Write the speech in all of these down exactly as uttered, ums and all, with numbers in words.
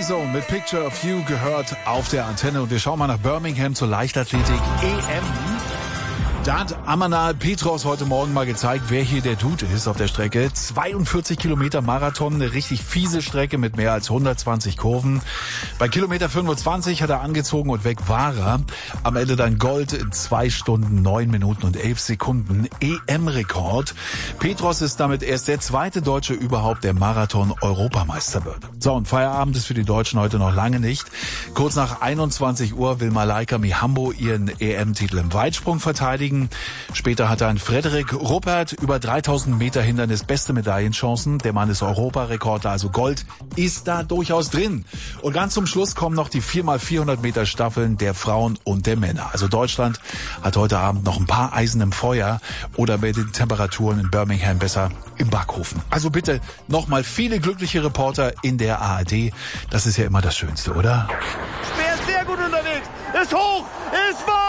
Boyzone mit Picture of You gehört auf der Antenne. Und wir schauen mal nach Birmingham zur Leichtathletik E M. Da hat Amanal Petros heute Morgen mal gezeigt, wer hier der Dude ist auf der Strecke. zweiundvierzig Kilometer Marathon, eine richtig fiese Strecke mit mehr als hundertzwanzig Kurven. Bei Kilometer fünfundzwanzig hat er angezogen und weg war er. Am Ende dann Gold in zwei Stunden, neun Minuten und elf Sekunden. E M-Rekord. Petros ist damit erst der zweite Deutsche überhaupt, der Marathon-Europameister wird. So, und Feierabend ist für die Deutschen heute noch lange nicht. Kurz nach einundzwanzig Uhr will Malaika Mihambo ihren E M-Titel im Weitsprung verteidigen. Später hat dann Frederik Ruppert über dreitausend Meter Hindernis beste Medaillenchancen. Der Mann ist Europarekordler, also Gold ist da durchaus drin. Und ganz zum Schluss kommen noch die vier mal vierhundert Meter Staffeln der Frauen und der Männer. Also Deutschland hat heute Abend noch ein paar Eisen im Feuer oder bei den Temperaturen in Birmingham besser im Backofen. Also bitte nochmal viele glückliche Reporter in der A R D. Das ist ja immer das Schönste, oder? Wer ist sehr gut unterwegs, ist hoch, ist weit!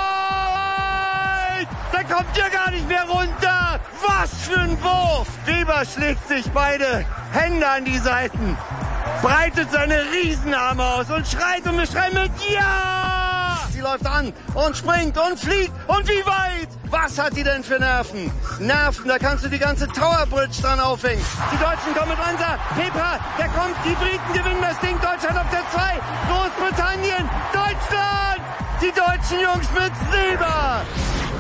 Da kommt ihr gar nicht mehr runter! Was für ein Wurf! Weber schlägt sich beide Hände an die Seiten, breitet seine Riesenarme aus und schreit und wir schreien mit Ja! Sie läuft an und springt und fliegt und wie weit? Was hat die denn für Nerven? Nerven, da kannst du die ganze Tower Bridge dran aufhängen. Die Deutschen kommen mit Ansa, Pepa, der kommt, die Briten gewinnen das Ding, Deutschland auf der zwei, Großbritannien, Deutschland! Die deutschen Jungs mit Silber!